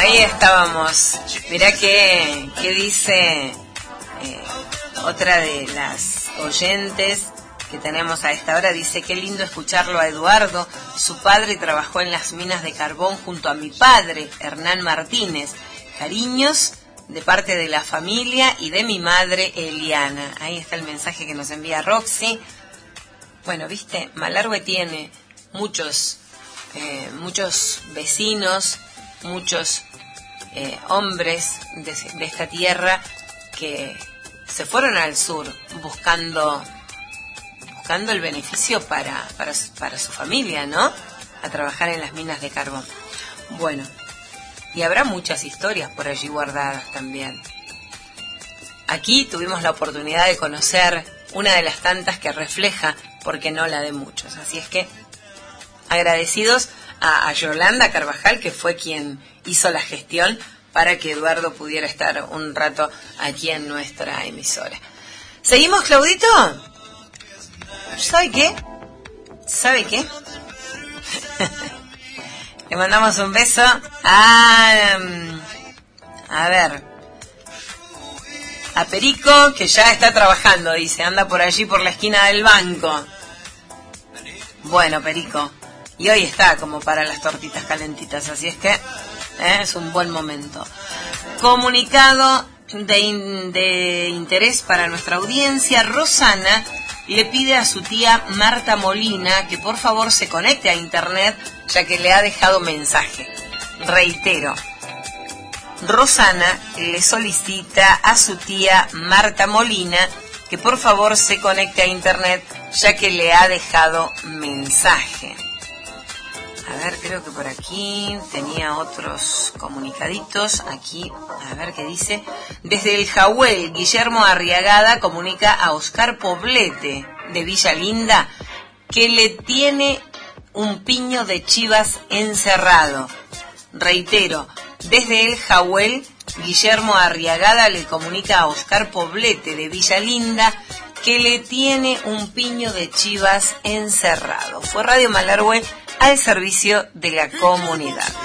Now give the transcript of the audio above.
ahí estábamos. Mirá qué dice otra de las oyentes que tenemos a esta hora. Dice: qué lindo escucharlo a Eduardo. Su padre trabajó en las minas de carbón junto a mi padre, Hernán Martínez. Cariños de parte de la familia y de mi madre, Eliana. Ahí está el mensaje que nos envía Roxy. Bueno, viste, Malargüe tiene muchos vecinos, muchos hombres de esta tierra que se fueron al sur buscando el beneficio para su familia, ¿no? A trabajar en las minas de carbón. Bueno, y habrá muchas historias por allí guardadas también. Aquí tuvimos la oportunidad de conocer una de las tantas que refleja, porque no la de muchos. Así es que agradecidos a Yolanda Carvajal, que fue quien hizo la gestión para que Eduardo pudiera estar un rato aquí en nuestra emisora. ¿Seguimos, Claudito? ¿Sabe qué? Le mandamos un beso a ver, a Perico, que ya está trabajando, dice, anda por allí por la esquina del banco. Bueno, Perico, y hoy está como para las tortitas calentitas, así es que es un buen momento. Comunicado de interés para nuestra audiencia. Rosana le pide a su tía Marta Molina que por favor se conecte a internet, ya que le ha dejado mensaje. Reitero, Rosana le solicita a su tía Marta Molina que por favor se conecte a internet, ya que le ha dejado mensaje. A ver, creo que por aquí tenía otros comunicaditos. Aquí, a ver qué dice. Desde el Jahuel, Guillermo Arriagada comunica a Oscar Poblete, de Villa Linda, que le tiene un piño de chivas encerrado. Reitero, desde el Jahuel, Guillermo Arriagada le comunica a Oscar Poblete, de Villa Linda, que le tiene un piño de chivas encerrado. Fue Radio Malargüe al servicio de la comunidad.